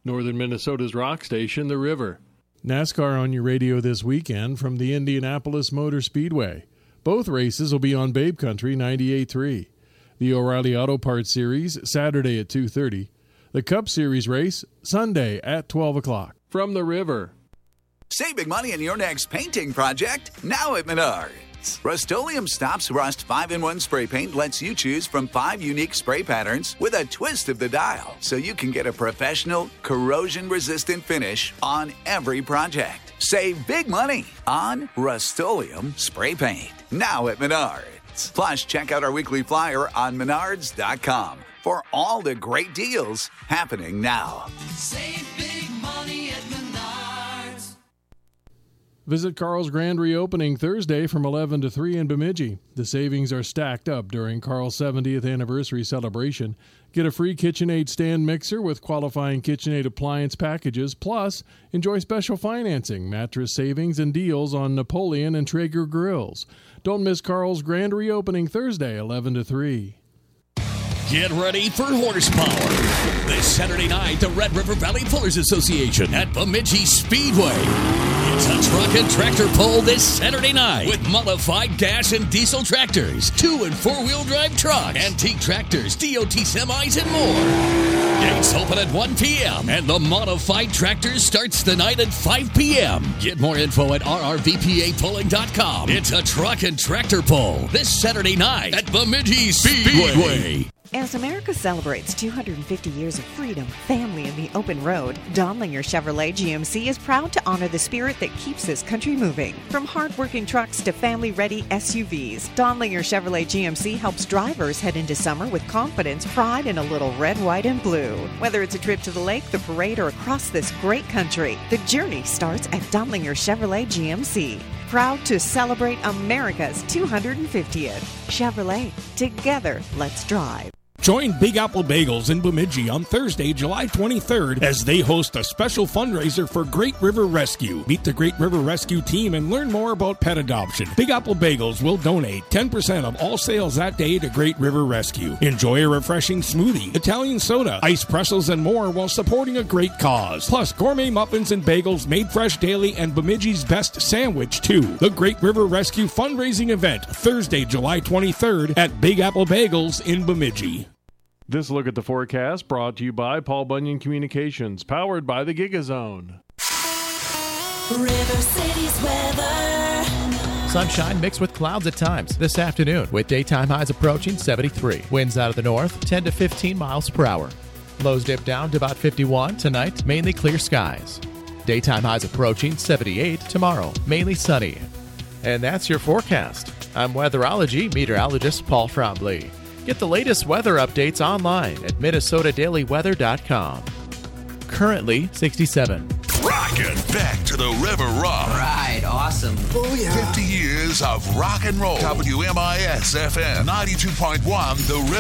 Northern Minnesota's rock station, The River. NASCAR on your radio this weekend from the Indianapolis Motor Speedway. Both races will be on Babe Country 98.3. The O'Reilly Auto Parts Series, Saturday at 2:30. The Cup Series race, Sunday at 12 o'clock. From The River. Save big money on your next painting project now at Menards. Rust-Oleum Stops Rust 5-in-1 spray paint lets you choose from 5 unique spray patterns with a twist of the dial, so you can get a professional, corrosion-resistant finish on every project. Save big money on Rust-Oleum spray paint now at Menards. Plus, check out our weekly flyer on Menards.com for all the great deals happening now. Save big money at Menards. Visit Carl's grand reopening Thursday from 11 to 3 in Bemidji. The savings are stacked up during Carl's 70th anniversary celebration. Get a free KitchenAid stand mixer with qualifying KitchenAid appliance packages. Plus, enjoy special financing, mattress savings, and deals on Napoleon and Traeger grills. Don't miss Carl's grand reopening Thursday, 11 to 3. Get ready for horsepower. This Saturday night, the Red River Valley Pullers Association at Bemidji Speedway. It's a truck and tractor pull this Saturday night with modified gas and diesel tractors, 2- and 4-wheel drive trucks, antique tractors, DOT semis, and more. Gates open at 1 p.m. and the modified tractors starts the night at 5 p.m. Get more info at rrvpapulling.com. It's a truck and tractor pull this Saturday night at Bemidji Speedway. As America celebrates 250 years of freedom, family, and the open road, Donlinger Chevrolet GMC is proud to honor the spirit that keeps this country moving. From hard-working trucks to family-ready SUVs, Donlinger Chevrolet GMC helps drivers head into summer with confidence, pride, and a little red, white, and blue. Whether it's a trip to the lake, the parade, or across this great country, the journey starts at Donlinger Chevrolet GMC. Proud to celebrate America's 250th. Chevrolet, together, let's drive. Join Big Apple Bagels in Bemidji on Thursday, July 23rd, as they host a special fundraiser for Great River Rescue. Meet the Great River Rescue team and learn more about pet adoption. Big Apple Bagels will donate 10% of all sales that day to Great River Rescue. Enjoy a refreshing smoothie, Italian soda, iced pretzels, and more while supporting a great cause. Plus, gourmet muffins and bagels made fresh daily and Bemidji's best sandwich, too. The Great River Rescue fundraising event, Thursday, July 23rd at Big Apple Bagels in Bemidji. This look at the forecast brought to you by Paul Bunyan Communications, powered by the GigaZone. River City's weather. Sunshine mixed with clouds at times this afternoon, with daytime highs approaching 73. Winds out of the north, 10 to 15 miles per hour. Lows dip down to about 51 tonight, mainly clear skies. Daytime highs approaching 78 tomorrow, mainly sunny. And that's your forecast. I'm weatherology meteorologist Paul Frombley. Get the latest weather updates online at MinnesotaDailyWeather.com. Currently 67. Rockin' back to the River Rock. Right, awesome. Oh, yeah. 50 years of rock and roll. WMIS FM 92.1 The River.